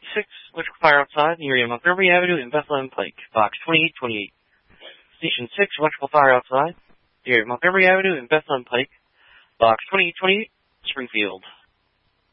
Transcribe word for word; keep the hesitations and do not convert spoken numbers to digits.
six, Electrical Fire Outside, near Montgomery Avenue in Bethlehem Pike, box twenty-eight twenty-eight. Station six, Electrical Fire Outside, near Montgomery Avenue in Bethlehem Pike, box twenty-eight twenty-eight, Springfield.